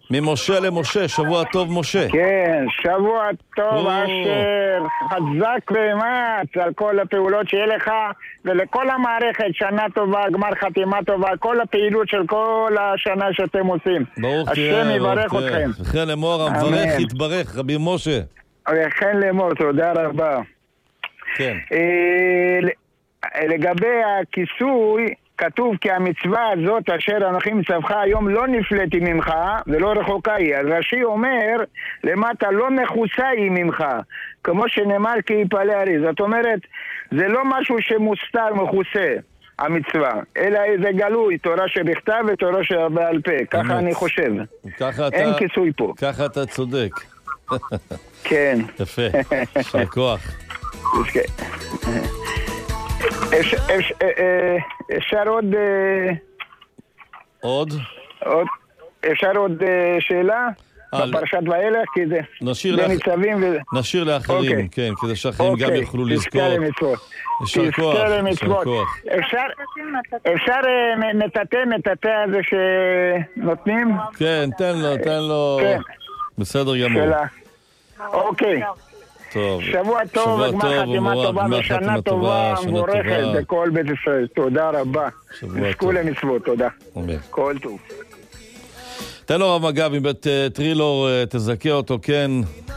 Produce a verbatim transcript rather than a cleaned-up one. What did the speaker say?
ממשה למשה, שבוע טוב משה. כן, שבוע טוב או. אשר, חזק ואמץ על כל הפעולות שיהיה לך ולכל המערכת, שנה טובה, גמר חתימה טובה, כל הפעילות של כל השנה שאתם עושים. ברוך השם תהיה, יברך ברוך תהיה. אתכם. וכן לאמור, אמן. המברך יתברך, רבי משה. וכן לאמור, תודה רבה. כן. אה, לגבי הכיסוי, כתוב כי המצווה הזאת אשר אנוכי מצווך היום לא נפלאתי ממך ולא רחוקה היא. אז רש"י אומר למטה לא מכוסה היא ממך, כמו שנאמר כי יפעלה ארי. זאת אומרת, זה לא משהו שמוסתר מכוסה המצווה, אלא זה גלוי, תורה שבכתב ותורה שבעל פה. ככה אני חושב. ככה אתה, אין כיסוי פה. ככה אתה צודק. כן. יפה, יישר כוח. אפשר, אפשר, אפשר עוד, עוד? עוד אפשר עוד שאלה בפרשת ואילך, כי זה נשאיר ניצבים ו... נשאיר לאחרים, כן, כדי שאחרים גם יוכלו לזכור. יישר כוח, יישר כוח. אפשר מטאטא, מטאטא הזה שנותנים? כן, תן לו, תן לו. בסדר גמור. אוקיי. טוב. שבוע טוב, גמר חתימה טובה ושנה טובה מבורכת בכל בית ישראל. תודה רבה. נזכו למצוות, תודה. כל טוב. תן לו רב מג"ב מבית טרילור, תזכה אותו, כן.